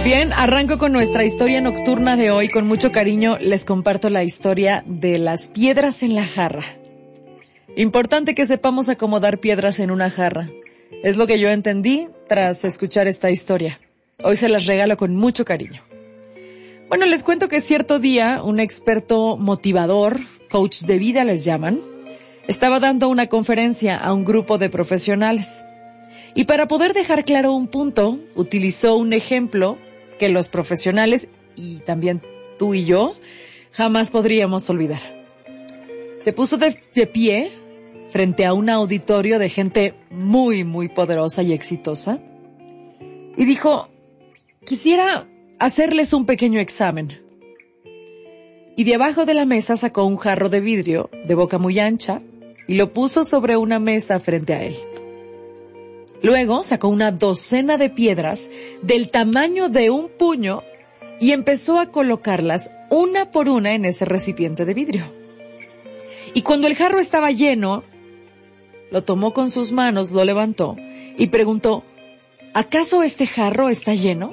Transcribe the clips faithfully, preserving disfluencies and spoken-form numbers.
Bien, arranco con nuestra historia nocturna de hoy. Con mucho cariño les comparto la historia de las piedras en la jarra. Importante que sepamos acomodar piedras en una jarra. Es lo que yo entendí tras escuchar esta historia. Hoy se las regalo con mucho cariño. Bueno, les cuento que cierto día un experto motivador, coach de vida les llaman, estaba dando una conferencia a un grupo de profesionales. Y para poder dejar claro un punto, utilizó un ejemplo que los profesionales, y también tú y yo, jamás podríamos olvidar. Se puso de, de pie frente a un auditorio de gente muy, muy poderosa y exitosa, y dijo, quisiera hacerles un pequeño examen. Y de abajo de la mesa sacó un jarro de vidrio de boca muy ancha y lo puso sobre una mesa frente a él. Luego sacó una docena de piedras del tamaño de un puño y empezó a colocarlas una por una en ese recipiente de vidrio. Y cuando el jarro estaba lleno, lo tomó con sus manos, lo levantó y preguntó, ¿acaso este jarro está lleno?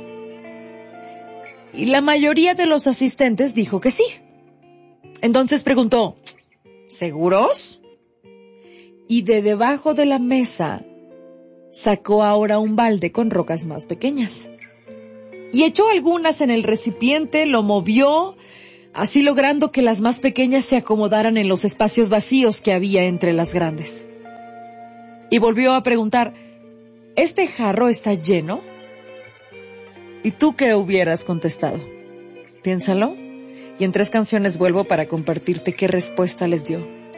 Y la mayoría de los asistentes dijo que sí. Entonces preguntó, ¿seguros? Y de debajo de la mesa sacó ahora un balde con rocas más pequeñas. Y echó algunas en el recipiente, lo movió, así logrando que las más pequeñas se acomodaran en los espacios vacíos que había entre las grandes. Y volvió a preguntar, ¿este jarro está lleno? ¿Y tú qué hubieras contestado? Piénsalo, y en tres canciones vuelvo para compartirte qué respuesta les dio.